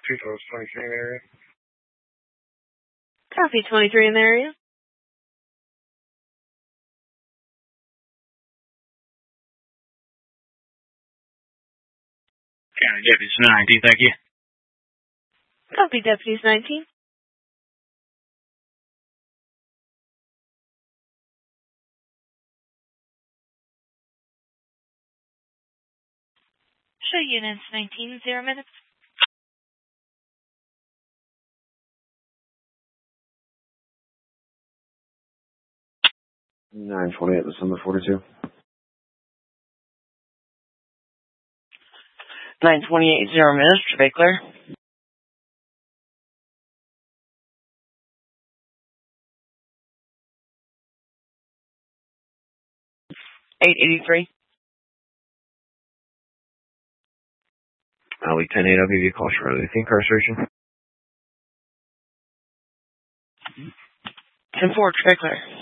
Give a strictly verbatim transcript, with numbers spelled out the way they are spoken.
two twelve twenty-three in the area. Copy twenty-three in the area. County Deputies nineteen, thank you. Copy Deputies nineteen. Show units nineteen, zero minutes. nine twenty-eight, December forty-two. nine twenty-eight, zero minutes, Trevay clear. eight eighty-three. Ali ten eight, I'll give you a call shortly. The incarceration. ten four, Trevay clear.